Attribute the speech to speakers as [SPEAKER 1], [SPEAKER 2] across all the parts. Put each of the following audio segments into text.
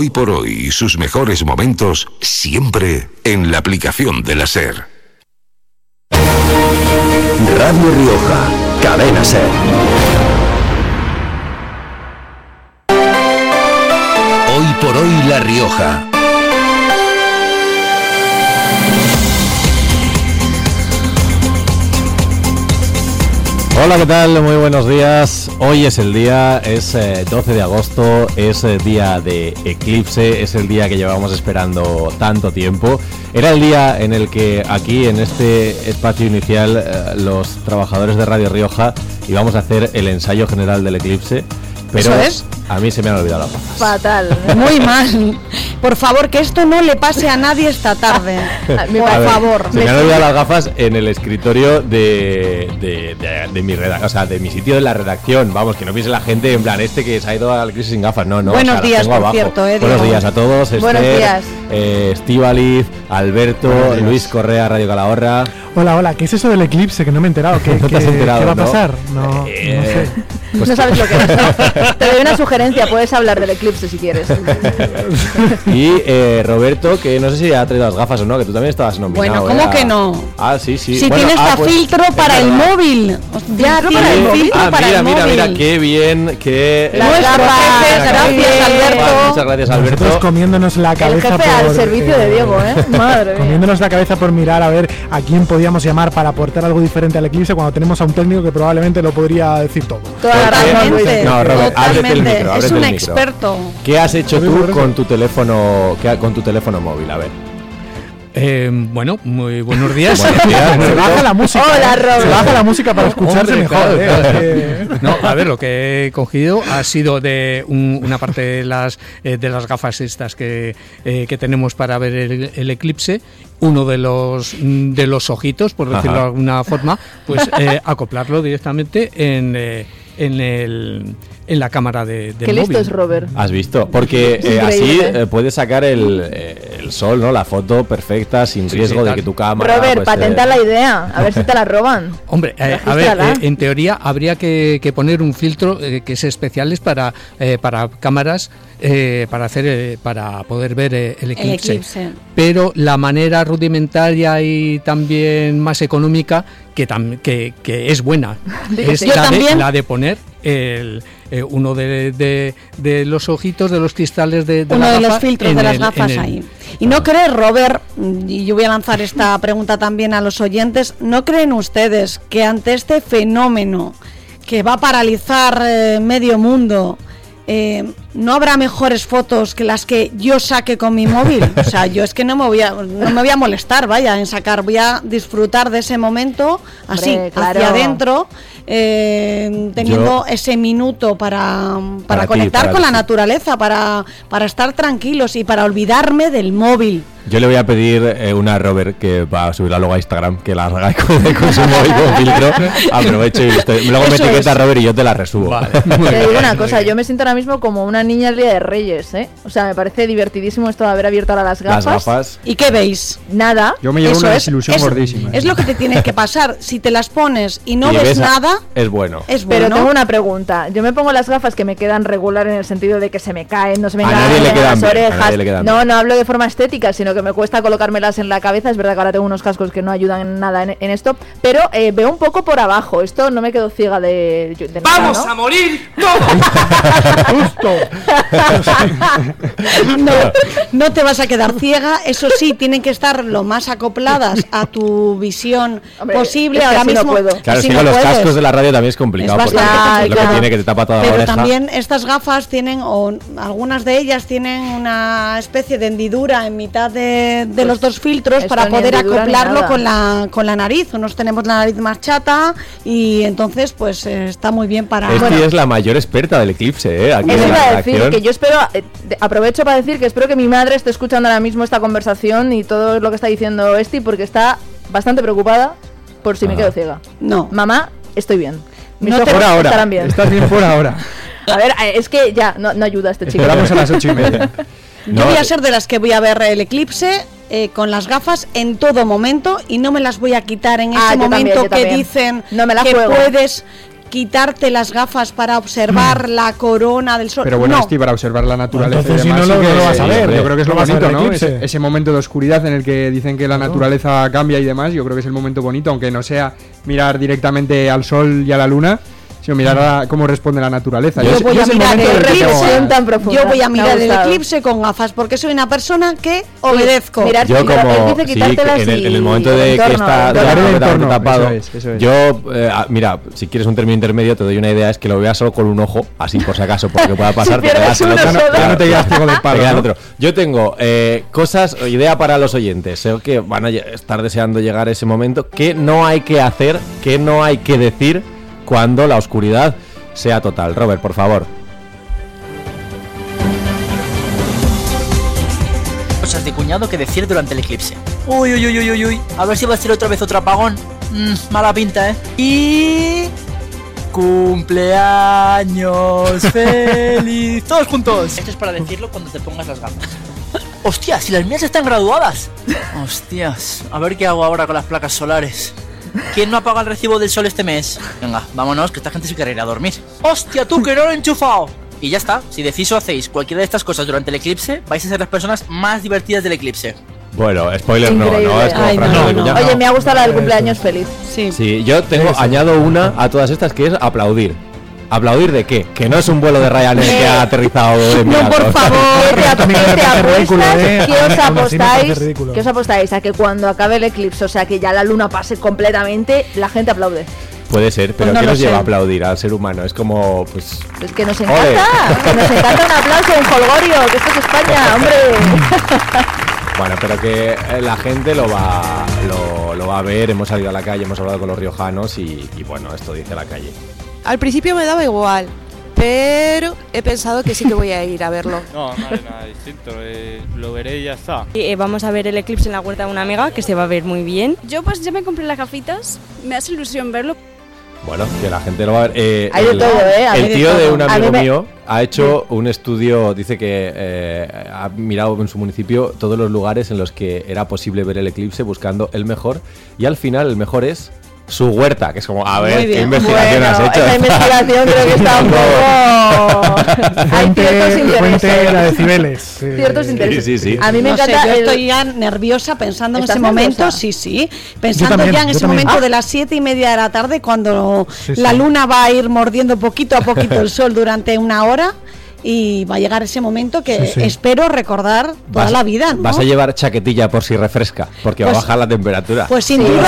[SPEAKER 1] Hoy por hoy y sus mejores momentos siempre en la aplicación de la SER.
[SPEAKER 2] Radio Rioja, Cadena SER.
[SPEAKER 1] Hoy por hoy La Rioja.
[SPEAKER 3] Hola, ¿qué tal? Muy buenos días. Hoy es el día, es 12 de agosto, es día de eclipse, es el día que llevamos esperando tanto tiempo. Era el día en el que aquí, en este espacio inicial, los trabajadores de Radio Rioja íbamos a hacer el ensayo general del eclipse. Pero
[SPEAKER 4] ¿eso es?
[SPEAKER 3] A mí se me han olvidado las gafas.
[SPEAKER 4] Fatal, muy mal. Por favor, que esto no le pase a nadie esta tarde. Por favor.
[SPEAKER 3] Se me han olvidado las gafas en el escritorio de mi redacción, o sea, de mi sitio de la redacción. Vamos, que no piense la gente en plan que se ha ido al crisis sin gafas. No.
[SPEAKER 4] Buenos días, por
[SPEAKER 3] abajo.
[SPEAKER 4] cierto.
[SPEAKER 3] Buenos días a todos.
[SPEAKER 4] Buenos días.
[SPEAKER 3] Estíbaliz, Alberto, Luis Correa, Radio Calahorra.
[SPEAKER 5] Hola, ¿qué es eso del eclipse? Que no me he enterado.
[SPEAKER 3] ¿No te has enterado,
[SPEAKER 5] ¿Qué va a
[SPEAKER 3] no?
[SPEAKER 5] pasar? No sé.
[SPEAKER 3] Pues
[SPEAKER 6] no sabes lo que es, ¿no? Te doy una sugerencia, puedes hablar del eclipse si quieres.
[SPEAKER 3] Y Roberto, que no sé si ha traído las gafas o no, que tú también estabas nominado.
[SPEAKER 4] Bueno, ¿cómo que no?
[SPEAKER 3] Ah, sí.
[SPEAKER 4] Si tiene filtro para el móvil. Ya tiene el filtro para el móvil.
[SPEAKER 3] Mira, qué bien, qué...
[SPEAKER 4] Las gafas, gracias, Alberto.
[SPEAKER 3] Muchas gracias, Alberto.
[SPEAKER 5] Nosotros comiéndonos la cabeza
[SPEAKER 6] el jefe al servicio de Diego, madre mía.
[SPEAKER 5] Comiéndonos la cabeza por mirar a ver a quién podíamos llamar para aportar algo diferente al eclipse cuando tenemos a un técnico que probablemente lo podría decir todo.
[SPEAKER 4] Totalmente.
[SPEAKER 3] No, Robert, ábrete el micro.
[SPEAKER 4] Es un experto.
[SPEAKER 3] ¿Qué has hecho tú con tu teléfono móvil? A ver.
[SPEAKER 7] Bueno, muy buenos días.
[SPEAKER 5] Se baja la música.
[SPEAKER 6] Hola, Robert.
[SPEAKER 5] Se baja la música para escucharse mejor.
[SPEAKER 7] Claro. No, a ver, lo que he cogido ha sido de una parte de las gafas estas que tenemos para ver el eclipse. Uno de los ojitos, por decirlo de alguna forma, pues acoplarlo directamente en la cámara del móvil.
[SPEAKER 6] Qué listo es Robert.
[SPEAKER 3] ¿Has visto? Porque así puedes sacar el sol, ¿no? La foto perfecta, sin riesgo de que tu cámara...
[SPEAKER 6] Robert, patenta la idea, a ver si te la roban.
[SPEAKER 7] Hombre, a ver, en teoría habría que poner un filtro que es especiales para cámaras para poder ver el eclipse. Pero la manera rudimentaria y también más económica que es buena es la de poner uno de los ojitos, de los cristales de
[SPEAKER 4] uno
[SPEAKER 7] la
[SPEAKER 4] de
[SPEAKER 7] gafa
[SPEAKER 4] los filtros de las gafas ahí. ¿Y no crees, Robert, y yo voy a lanzar esta pregunta también a los oyentes, ¿no creen ustedes que ante este fenómeno que va a paralizar medio mundo, no habrá mejores fotos que las que yo saque con mi móvil? O sea, yo es que no me voy a molestar, en sacar, voy a disfrutar de ese momento así, claro, hacia adentro, teniendo ese minuto para conectar con la naturaleza, para estar tranquilos y para olvidarme del móvil.
[SPEAKER 3] Yo le voy a pedir una a Robert que va a subirla luego a Instagram, que la haga con su móvil con filtro. Aprovecho y luego me etiqueta a Robert y yo te la resubo.
[SPEAKER 7] Vale.
[SPEAKER 6] Te digo una cosa, yo me siento ahora mismo como una niña el día de Reyes, O sea, me parece divertidísimo esto de haber abierto ahora las gafas.
[SPEAKER 4] ¿Y qué veis?
[SPEAKER 6] Nada.
[SPEAKER 8] Yo me llevo una desilusión gordísima.
[SPEAKER 4] Es lo que te tiene que pasar. Si te las pones y no ves nada,
[SPEAKER 3] es bueno.
[SPEAKER 6] Pero tengo una pregunta. Yo me pongo las gafas que me quedan regular en el sentido de que se me caen, no se me caen las orejas. No hablo de forma estética, sino que me cuesta colocármelas en la cabeza. Es verdad que ahora tengo unos cascos que no ayudan en nada en esto, pero veo un poco por abajo. Esto no me quedo ciega de
[SPEAKER 7] ¡vamos
[SPEAKER 6] nada, ¿no?
[SPEAKER 7] a morir todos!
[SPEAKER 5] Justo.
[SPEAKER 4] No te vas a quedar ciega. Eso sí, tienen que estar lo más acopladas a tu visión posible.
[SPEAKER 6] Es que
[SPEAKER 4] ahora
[SPEAKER 6] así
[SPEAKER 4] mismo
[SPEAKER 6] no puedo.
[SPEAKER 3] Claro,
[SPEAKER 4] así
[SPEAKER 3] es que
[SPEAKER 4] no
[SPEAKER 3] con los
[SPEAKER 4] puedes.
[SPEAKER 3] cascos de la radio también es complicado,
[SPEAKER 4] Es
[SPEAKER 3] porque
[SPEAKER 4] bastante
[SPEAKER 3] es lo que tiene, que te tapa toda la
[SPEAKER 4] Pero
[SPEAKER 3] oreja.
[SPEAKER 4] también estas gafas tienen, o algunas de ellas tienen una especie de hendidura en mitad de los dos filtros para poder acoplarlo con la nariz. Unos tenemos la nariz más chata y entonces pues está muy bien para...
[SPEAKER 3] Esti es la mayor experta del eclipse, aquí
[SPEAKER 6] Eso
[SPEAKER 3] en
[SPEAKER 6] iba
[SPEAKER 3] la
[SPEAKER 6] a decir,
[SPEAKER 3] redacción.
[SPEAKER 6] que yo espero, aprovecho para decir que espero que mi madre esté escuchando ahora mismo esta conversación y todo lo que está diciendo Esti, porque está bastante preocupada por si me quedo ciega.
[SPEAKER 4] No.
[SPEAKER 6] Mamá, estoy bien. Mis
[SPEAKER 4] No
[SPEAKER 6] ojos
[SPEAKER 8] por ahora.
[SPEAKER 6] estarán bien.
[SPEAKER 8] Estás bien por ahora.
[SPEAKER 6] A ver, es que ya no ayuda este chico.
[SPEAKER 8] Esperamos a las 8:30.
[SPEAKER 4] Yo voy a ser de las que voy a ver el eclipse con las gafas en todo momento y no me las voy a quitar en ese
[SPEAKER 6] yo
[SPEAKER 4] momento
[SPEAKER 6] también.
[SPEAKER 4] que dicen
[SPEAKER 6] No me la
[SPEAKER 4] que
[SPEAKER 6] juego.
[SPEAKER 4] puedes quitarte las gafas para observar la corona del sol.
[SPEAKER 8] Pero bueno, para observar la naturaleza.
[SPEAKER 5] Entonces, si no lo vas a ver.
[SPEAKER 8] Yo creo que es lo bonito, ¿no? Ese momento de oscuridad en el que dicen que la naturaleza cambia y demás, yo creo que es el momento bonito, aunque no sea mirar directamente al sol y a la luna, sino mirar cómo responde la naturaleza.
[SPEAKER 4] Yo voy a mirar el eclipse con gafas, porque soy una persona que obedezco.
[SPEAKER 3] Yo como en el momento de que está tapado, eso es. Yo, mira, si quieres un término intermedio, te doy una idea, es que lo veas solo con un ojo, así por si acaso, porque pueda pasar, te quedas el otro, no te quedas ciego del palo, ¿no? Yo tengo idea para los oyentes, sé que van a estar deseando llegar a ese momento, que no hay que hacer, que no hay que decir cuando la oscuridad sea total. Robert, por favor.
[SPEAKER 9] Cosas de cuñado que decir durante el eclipse. Uy. A ver si va a ser otra vez otro apagón. Mala pinta, ¿eh? Y... ¡cumpleaños feliz! ¡Todos juntos! Esto es para decirlo cuando te pongas las gafas. ¡Hostia! ¡Si las mías están graduadas! ¡Hostias! A ver qué hago ahora con las placas solares. ¿Quién no ha pagado el recibo del sol este mes? Venga, vámonos, que esta gente se quiere ir a dormir. ¡Hostia, tú, que no lo he enchufado! Y ya está, si decís o hacéis cualquiera de estas cosas durante el eclipse, vais a ser las personas más divertidas del eclipse.
[SPEAKER 3] Bueno, spoiler no, es como
[SPEAKER 6] no. Oye, me ha gustado la del cumpleaños feliz.
[SPEAKER 3] Sí, yo añado una a todas estas, que es aplaudir. ¿Aplaudir de qué? Que no es un vuelo de Ryanair que ha aterrizado de
[SPEAKER 6] No, por favor, ¿qué os apostáis a que cuando acabe el eclipse, o sea, que ya la luna pase completamente, la gente aplaude?
[SPEAKER 3] Puede ser, pero ¿qué nos lleva a aplaudir al ser humano? Es como, pues...
[SPEAKER 6] Es que nos encanta, un aplauso, un jolgorio, que esto es España, hombre.
[SPEAKER 3] Bueno, pero que la gente lo va a ver, hemos salido a la calle, hemos hablado con los riojanos y bueno, esto dice la calle.
[SPEAKER 10] Al principio me daba igual, pero he pensado que sí que voy a ir a verlo.
[SPEAKER 11] No hay nada distinto, lo veré y ya está.
[SPEAKER 12] Vamos a ver el eclipse en la huerta de una amiga, que se va a ver muy bien.
[SPEAKER 13] Yo pues ya me compré las gafitas, me hace ilusión verlo.
[SPEAKER 3] Bueno, que la gente lo va a ver.
[SPEAKER 6] Hay de todo,
[SPEAKER 3] el tío de un amigo mío ha hecho un estudio, dice que ha mirado en su municipio todos los lugares en los que era posible ver el eclipse buscando el mejor, y al final el mejor es su huerta, que es como, a ver, ¿qué investigación has hecho?
[SPEAKER 6] Esa investigación creo que está un poco...
[SPEAKER 5] Fuente la decibeles.
[SPEAKER 6] Ciertos intereses.
[SPEAKER 3] Sí.
[SPEAKER 4] A mí me encanta. Yo estoy ya nerviosa pensando en ese momento, sí. Pensando ya en ese momento de las 7:30 de la tarde, cuando la luna va a ir mordiendo poquito a poquito el sol durante una hora. Y va a llegar ese momento que espero recordar toda la vida, ¿no?
[SPEAKER 3] Vas a llevar chaquetilla por si refresca, porque va a bajar la temperatura.
[SPEAKER 4] Pues sin duda.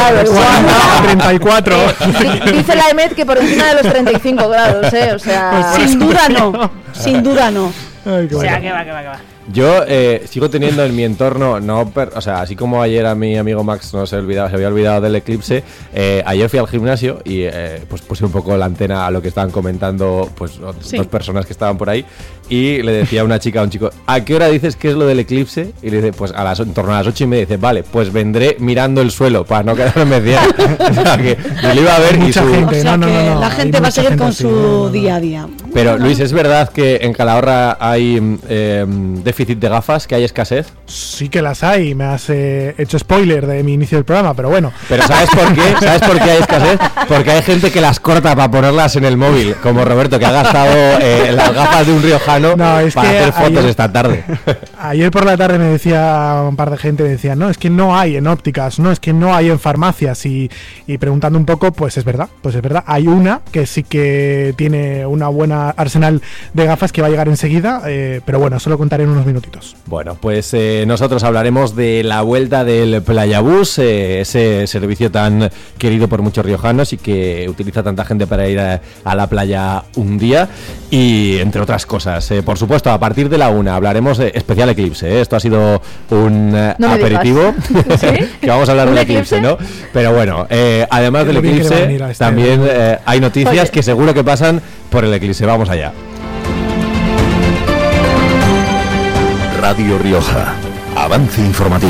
[SPEAKER 5] 34.
[SPEAKER 6] Dice la EMET que por encima de los 35 grados, o sea...
[SPEAKER 4] Pues sin duda no.
[SPEAKER 5] Ay,
[SPEAKER 9] o sea, que va.
[SPEAKER 3] Yo sigo teniendo en mi entorno, así como ayer a mi amigo Max se había olvidado del eclipse, ayer fui al gimnasio y pues puse un poco la antena a lo que estaban comentando pues dos personas que estaban por ahí, y le decía a una chica a un chico, ¿a qué hora dices que es lo del eclipse? Y le dice, pues en torno a las 8:30. Dice, vale, pues vendré mirando el suelo para no quedarme ciego. O sea, que yo lo iba a ver
[SPEAKER 5] mucha gente.
[SPEAKER 4] La gente va a seguir con su día a día.
[SPEAKER 3] Pero Luis, ¿es verdad que en Calahorra hay déficit de gafas, que hay escasez?
[SPEAKER 5] Sí que las hay, me has hecho spoiler de mi inicio del programa, pero bueno.
[SPEAKER 3] Pero ¿sabes por qué? ¿Sabes por qué hay escasez? Porque hay gente que las corta para ponerlas en el móvil, como Roberto, que ha gastado las gafas de un riojano para hacer fotos esta tarde.
[SPEAKER 5] Ayer por la tarde me decía un par de gente, me decía, no, es que no hay en ópticas, no, es que no hay en farmacias, y preguntando un poco, pues es verdad, hay una que sí que tiene una buena arsenal de gafas que va a llegar enseguida, pero bueno, solo contaré en unos minutitos.
[SPEAKER 3] Bueno, pues nosotros hablaremos de la vuelta del Playabús, ese servicio tan querido por muchos riojanos y que utiliza tanta gente para ir a la playa un día, y entre otras cosas. Por supuesto, a partir de la 1 hablaremos de especial eclipse. Esto ha sido un aperitivo. Que vamos a hablar del eclipse, ¿no? Pero bueno, además del eclipse, también hay noticias que seguro que pasan por el eclipse. Vamos allá.
[SPEAKER 1] Radio Rioja. Avance informativo.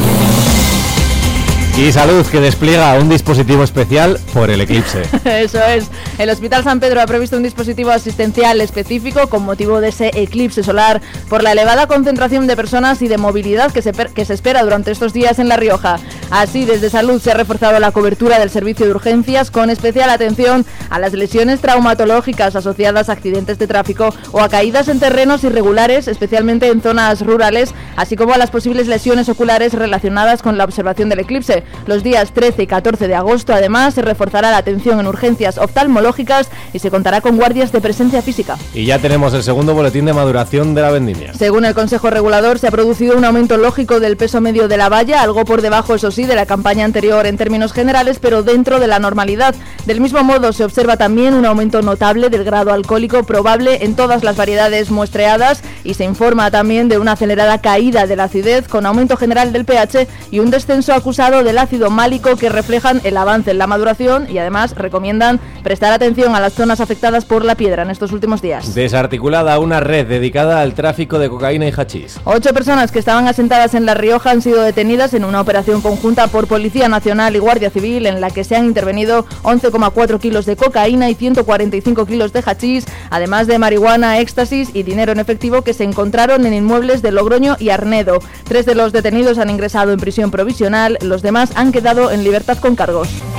[SPEAKER 3] Y Salud, que despliega un dispositivo especial por el eclipse.
[SPEAKER 6] Eso es. El Hospital San Pedro ha previsto un dispositivo asistencial específico con motivo de ese eclipse solar por la elevada concentración de personas y de movilidad que se espera durante estos días en La Rioja. Así, desde Salud se ha reforzado la cobertura del servicio de urgencias con especial atención a las lesiones traumatológicas asociadas a accidentes de tráfico o a caídas en terrenos irregulares, especialmente en zonas rurales, así como a las posibles lesiones oculares relacionadas con la observación del eclipse. Los días 13 y 14 de agosto, además, se reforzará la atención en urgencias oftalmológicas y se contará con guardias de presencia física.
[SPEAKER 3] Y ya tenemos el segundo boletín de maduración de la vendimia.
[SPEAKER 6] Según el Consejo Regulador, se ha producido un aumento lógico del peso medio de la valla, algo por debajo, eso sí, de la campaña anterior en términos generales, pero dentro de la normalidad. Del mismo modo, se observa también un aumento notable del grado alcohólico probable en todas las variedades muestreadas y se informa también de una acelerada caída de la acidez con aumento general del pH y un descenso acusado del ácido málico que reflejan el avance en la maduración y además recomiendan prestar atención a las zonas afectadas por la piedra en estos últimos días.
[SPEAKER 3] Desarticulada una red dedicada al tráfico de cocaína y hachís.
[SPEAKER 6] 8 personas que estaban asentadas en La Rioja han sido detenidas en una operación conjunta por Policía Nacional y Guardia Civil en la que se han intervenido 11,4 kilos de cocaína y 145 kilos de hachís, además de marihuana, éxtasis y dinero en efectivo que se encontraron en inmuebles de Logroño y Arnedo. 3 de los detenidos han ingresado en prisión provisional, los demás han quedado en libertad con cargos.